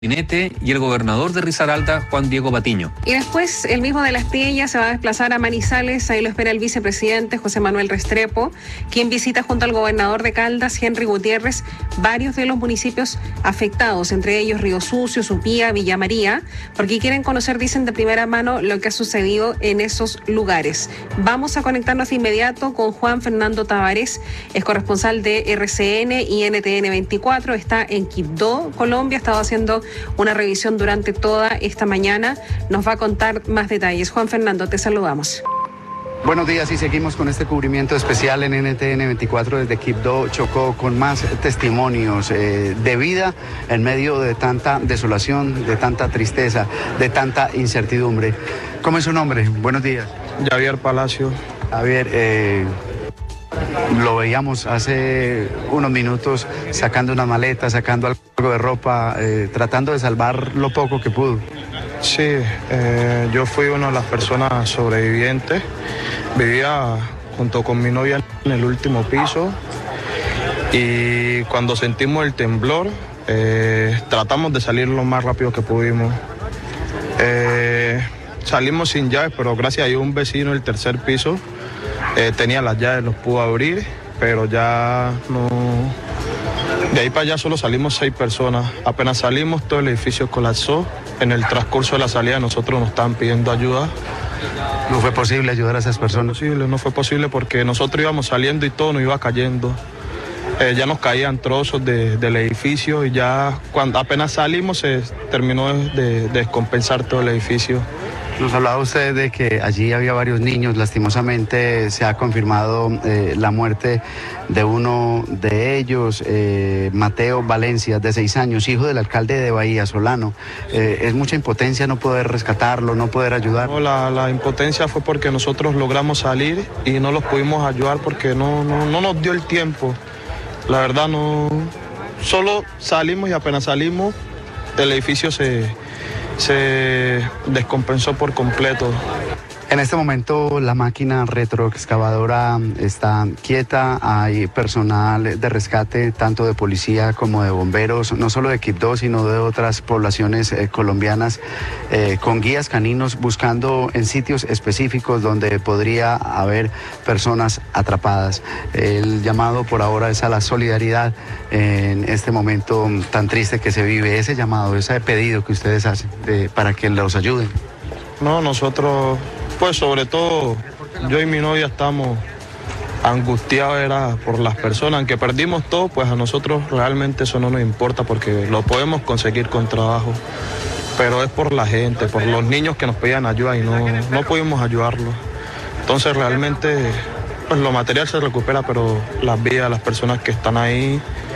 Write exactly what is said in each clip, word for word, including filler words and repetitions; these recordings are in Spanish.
Gabinete y el gobernador de Risaralda, Juan Diego Patiño. Y después el mismo de Las Piellas se va a desplazar a Manizales. Ahí lo espera el vicepresidente José Manuel Restrepo, quien visita junto al gobernador de Caldas, Henry Gutiérrez, varios de los municipios afectados, entre ellos Río Sucio, Supía, Villa María, porque quieren conocer, dicen de primera mano, lo que ha sucedido en esos lugares. Vamos a conectarnos de inmediato con Juan Fernando Tavares, es corresponsal de R C N y N T N veinticuatro, está en Quibdó, Colombia, ha estado haciendo una revisión durante toda esta mañana. Nos va a contar más detalles. Juan Fernando, te saludamos. Buenos días y seguimos con este cubrimiento especial en N T N veinticuatro desde Quibdó, Chocó, con más testimonios eh, de vida en medio de tanta desolación, de tanta tristeza, de tanta incertidumbre. ¿Cómo es su nombre? Buenos días. Javier Palacio. Javier, eh, lo veíamos hace unos minutos sacando una maleta, sacando algo de ropa, eh, tratando de salvar lo poco que pudo. Sí, eh, yo fui una de las personas sobrevivientes. Vivía junto con mi novia en el último piso y cuando sentimos el temblor eh, tratamos de salir lo más rápido que pudimos. Eh, salimos sin llaves, pero gracias a Dios un vecino del tercer piso Eh, tenía las llaves, los pudo abrir, pero ya no... De ahí para allá solo salimos seis personas. Apenas salimos, todo el edificio colapsó. En el transcurso de la salida nosotros nos estaban pidiendo ayuda. ¿No fue posible ayudar a esas personas? No fue posible, no fue posible porque nosotros íbamos saliendo y todo nos iba cayendo. Eh, ya nos caían trozos de, del edificio y ya cuando apenas salimos se terminó de, de descompensar todo el edificio. Nos hablaba usted de que allí había varios niños. Lastimosamente se ha confirmado eh, la muerte de uno de ellos, eh, Mateo Valencia, de seis años, hijo del alcalde de Bahía, Solano. Eh, es mucha impotencia no poder rescatarlo, no poder ayudar. No, la, la impotencia fue porque nosotros logramos salir y no los pudimos ayudar porque no, no, no nos dio el tiempo. La verdad no, solo salimos y apenas salimos el edificio se... se descompensó por completo. En este momento la máquina retroexcavadora está quieta, hay personal de rescate tanto de policía como de bomberos, no solo de Quibdó sino de otras poblaciones eh, colombianas, eh, con guías caninos buscando en sitios específicos donde podría haber personas atrapadas. El llamado por ahora es a la solidaridad en este momento tan triste que se vive, ese llamado, ese pedido que ustedes hacen de, para que los ayuden. No, nosotros... Pues sobre todo yo y mi novia estamos angustiados era por las personas, aunque perdimos todo, pues a nosotros realmente eso no nos importa porque lo podemos conseguir con trabajo, pero es por la gente, por los niños que nos pedían ayuda y no, no pudimos ayudarlos. Entonces realmente pues lo material se recupera, pero las vidas, las personas que están ahí,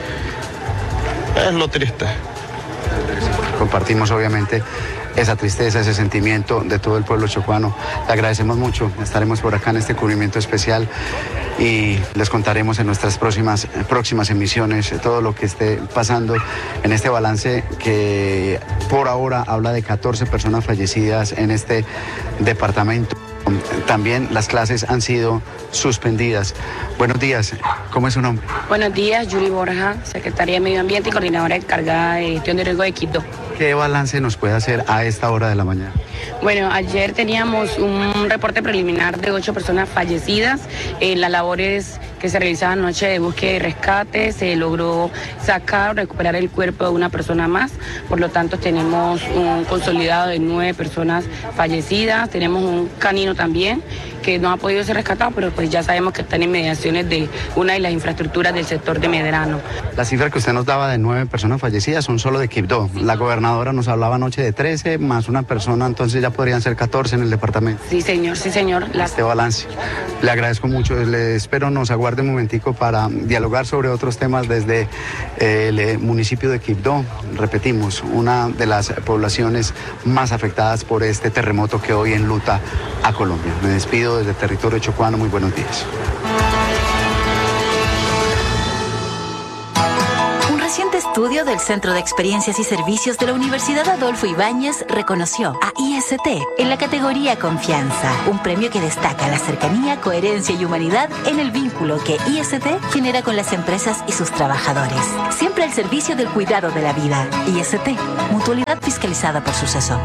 es lo triste. Compartimos obviamente esa tristeza, ese sentimiento de todo el pueblo chocuano. Le agradecemos mucho, estaremos por acá en este cubrimiento especial y les contaremos en nuestras próximas, próximas emisiones todo lo que esté pasando en este balance que por ahora habla de catorce personas fallecidas en este departamento. También las clases han sido suspendidas. Buenos días, ¿cómo es su nombre? Buenos días, Yuri Borja, Secretaría de Medio Ambiente y Coordinadora encargada de Gestión de Riesgo de Quibdó. ¿Qué balance nos puede hacer a esta hora de la mañana? Bueno, ayer teníamos un reporte preliminar de ocho personas fallecidas en las labores que se realizaban anoche de búsqueda y rescate. Se logró sacar, recuperar el cuerpo de una persona más. Por lo tanto, tenemos un consolidado de nueve personas fallecidas. Tenemos un canino también que no ha podido ser rescatado, pero pues ya sabemos que están en inmediaciones de una de las infraestructuras del sector de Medrano. La cifra que usted nos daba de nueve personas fallecidas son solo de Quibdó. La gobernadora nos hablaba anoche de trece, más una persona, entonces ya podrían ser catorce en el departamento. Sí, señor, sí, señor. La... Este balance. Le agradezco mucho, le espero nos aguarde un momentico para dialogar sobre otros temas desde el municipio de Quibdó. Repetimos, una de las poblaciones más afectadas por este terremoto que hoy enluta a Colombia. Me despido desde el territorio chocuano, muy buenos días. reciente estudio del Centro de Experiencias y Servicios de la Universidad Adolfo Ibáñez reconoció a I S T en la categoría Confianza, un premio que destaca la cercanía, coherencia y humanidad en el vínculo que I S T genera con las empresas y sus trabajadores. Siempre al servicio del cuidado de la vida. I S T, mutualidad fiscalizada por Suceso.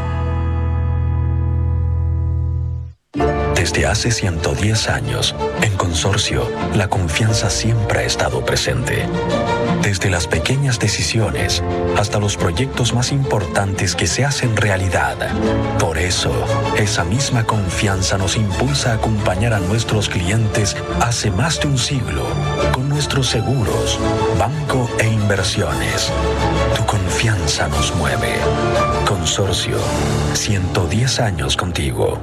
Desde hace ciento diez años, en Consorcio, la confianza siempre ha estado presente. Desde las pequeñas decisiones hasta los proyectos más importantes que se hacen realidad. Por eso, esa misma confianza nos impulsa a acompañar a nuestros clientes hace más de un siglo con nuestros seguros, banco e inversiones. Tu confianza nos mueve. Consorcio, ciento diez años contigo.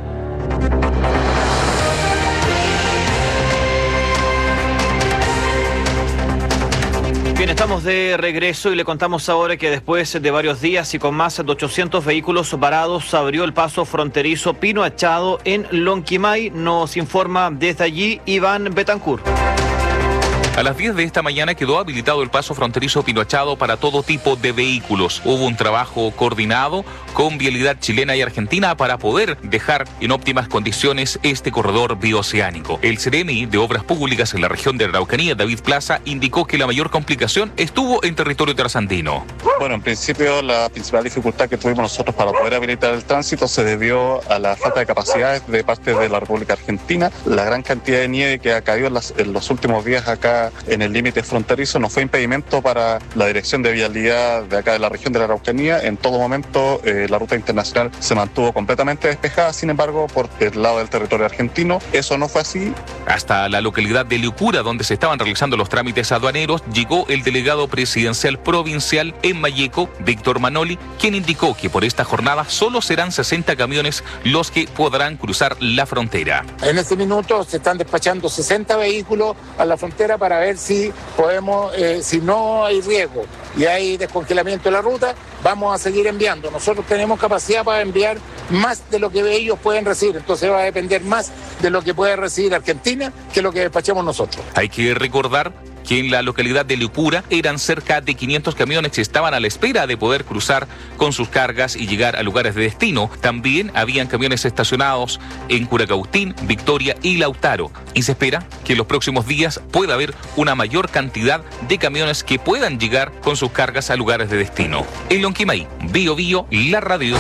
Bien, estamos de regreso y le contamos ahora que después de varios días y con más de ochocientos vehículos varados, abrió el paso fronterizo Pino Achado en Lonquimay. Nos informa desde allí Iván Betancourt. A las diez de esta mañana quedó habilitado el paso fronterizo Pino Achado para todo tipo de vehículos. Hubo un trabajo coordinado con Vialidad chilena y argentina para poder dejar en óptimas condiciones este corredor bioceánico. El Ceremi de Obras Públicas en la región de Araucanía, David Plaza, indicó que la mayor complicación estuvo en territorio trasandino. Bueno, en principio la principal dificultad que tuvimos nosotros para poder habilitar el tránsito se debió a la falta de capacidades de parte de la República Argentina. La gran cantidad de nieve que ha caído en, las, en los últimos días acá en el límite fronterizo no fue impedimento para la dirección de vialidad de acá de la región de la Araucanía. En todo momento eh, la ruta internacional se mantuvo completamente despejada, sin embargo por el lado del territorio argentino eso no fue así. Hasta la localidad de Liucura, donde se estaban realizando los trámites aduaneros, llegó el delegado presidencial provincial en Malleco, Víctor Manoli, quien indicó que por esta jornada solo serán sesenta camiones los que podrán cruzar la frontera. En este minuto se están despachando sesenta vehículos a la frontera para ver si podemos, eh, si no hay riesgo y hay descongelamiento de la ruta, vamos a seguir enviando. Nosotros tenemos capacidad para enviar más de lo que ellos pueden recibir, entonces va a depender más de lo que puede recibir Argentina que lo que despachamos nosotros. Hay que recordar que en la localidad de Liucura eran cerca de quinientos camiones que estaban a la espera de poder cruzar con sus cargas y llegar a lugares de destino. También habían camiones estacionados en Curacautín, Victoria y Lautaro. Y se espera que en los próximos días pueda haber una mayor cantidad de camiones que puedan llegar con sus cargas a lugares de destino. En Lonquimay, Bio Bio, la radio.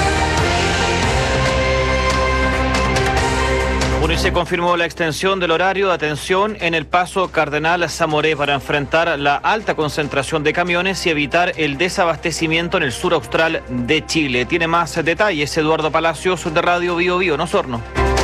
Bueno, y se confirmó la extensión del horario de atención en el paso Cardenal Zamoré para enfrentar la alta concentración de camiones y evitar el desabastecimiento en el sur austral de Chile. Tiene más detalles Eduardo Palacios de Radio Bio Bio en Osorno.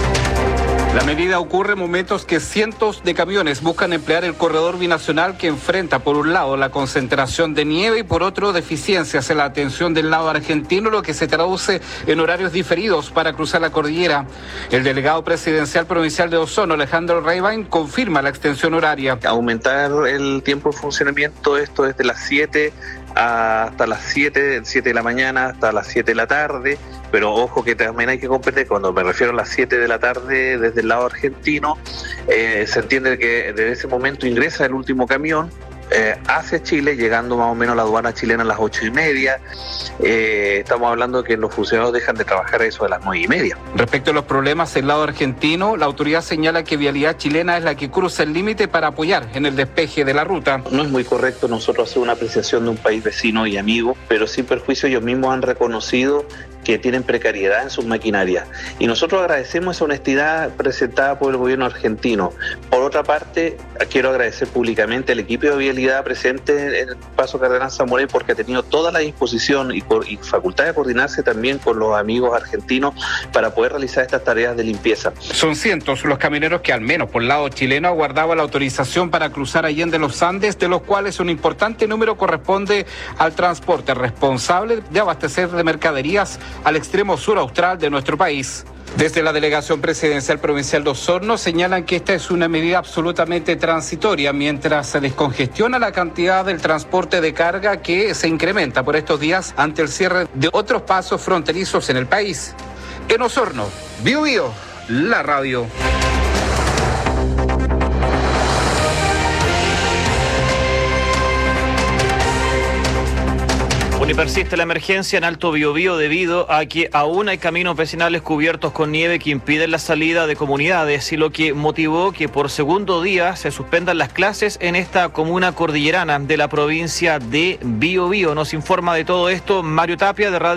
La medida ocurre en momentos que cientos de camiones buscan emplear el corredor binacional que enfrenta por un lado la concentración de nieve y por otro deficiencias en la atención del lado argentino, lo que se traduce en horarios diferidos para cruzar la cordillera. El delegado presidencial provincial de Osorno, Alejandro Reivain, confirma la extensión horaria. Aumentar el tiempo de funcionamiento, esto desde las siete hasta las siete, siete de la mañana hasta las siete de la tarde, pero ojo que también hay que comprender, cuando me refiero a las siete de la tarde desde el lado argentino, eh, se entiende que desde ese momento ingresa el último camión eh, hacia Chile, llegando más o menos a la aduana chilena a las ocho y media. Eh, estamos hablando de que los funcionarios dejan de trabajar a eso de las nueve y media. Respecto a los problemas del lado argentino, la autoridad señala que Vialidad chilena es la que cruza el límite para apoyar en el despeje de la ruta. No es muy correcto nosotros hacer una apreciación de un país vecino y amigo, pero sin perjuicio ellos mismos han reconocido que tienen precariedad en sus maquinarias. Y nosotros agradecemos esa honestidad presentada por el gobierno argentino. Por otra parte, quiero agradecer públicamente al equipo de vialidad presente en el Paso Cardenal Zamoré porque ha tenido toda la disposición y, y facultad de coordinarse también con los amigos argentinos para poder realizar estas tareas de limpieza. Son cientos los camioneros que al menos por el lado chileno aguardaban la autorización para cruzar Allende los Andes, de los cuales un importante número corresponde al transporte responsable de abastecer de mercaderías al extremo sur austral de nuestro país. Desde la Delegación Presidencial Provincial de Osorno señalan que esta es una medida absolutamente transitoria mientras se descongestiona la cantidad del transporte de carga que se incrementa por estos días ante el cierre de otros pasos fronterizos en el país. En Osorno, Bio Bio, la radio. Bueno, y persiste la emergencia en Alto Biobío debido a que aún hay caminos vecinales cubiertos con nieve que impiden la salida de comunidades, y lo que motivó que por segundo día se suspendan las clases en esta comuna cordillerana de la provincia de Biobío. Nos informa de todo esto Mario Tapia de Radio